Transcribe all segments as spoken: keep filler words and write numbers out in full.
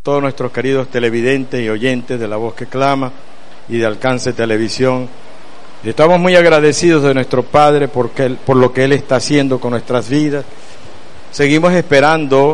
todos nuestros queridos televidentes y oyentes de La Voz que Clama y de Alcance Televisión. Y estamos muy agradecidos de nuestro Padre porque él, por lo que Él está haciendo con nuestras vidas. Seguimos esperando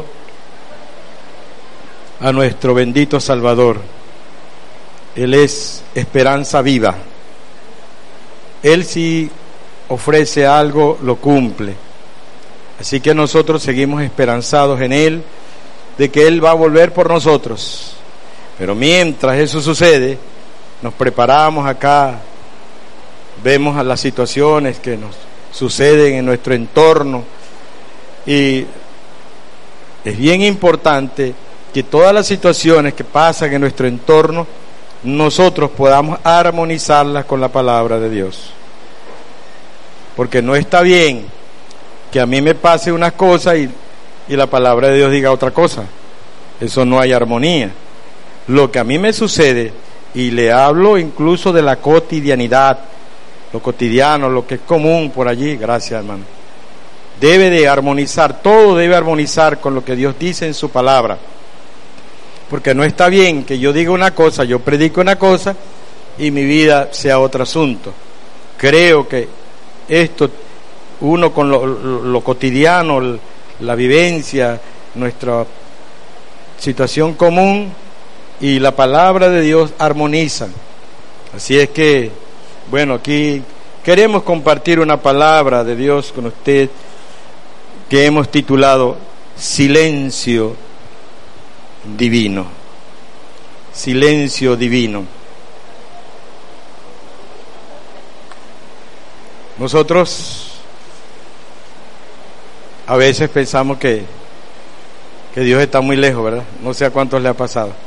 a nuestro bendito Salvador. Él es esperanza viva. Él, si ofrece algo, lo cumple. Así que nosotros seguimos esperanzados en Él, de que Él va a volver por nosotros. Pero mientras eso sucede, nos preparamos acá, vemos a las situaciones que nos suceden en nuestro entorno, y es bien importante que todas las situaciones que pasan en nuestro entorno, nosotros podamos armonizarlas con la palabra de Dios. Porque no está bien que a mí me pase una cosa y, y la palabra de Dios diga otra cosa. Eso no hay armonía. Lo que a mí me sucede, y le hablo incluso de la cotidianidad, lo cotidiano, lo que es común por allí, gracias hermano, debe de armonizar, todo debe armonizar con lo que Dios dice en su palabra. Porque no está bien que yo diga una cosa, yo predico una cosa y mi vida sea otro asunto. Creo que esto, uno con lo, lo, lo cotidiano, la vivencia, nuestra situación común y la palabra de Dios armonizan. Así es que, bueno, aquí queremos compartir una palabra de Dios con usted que hemos titulado Silencio Divino. Silencio divino. Nosotros a veces pensamos que, que Dios está muy lejos, ¿verdad? No sé a cuántos le ha pasado.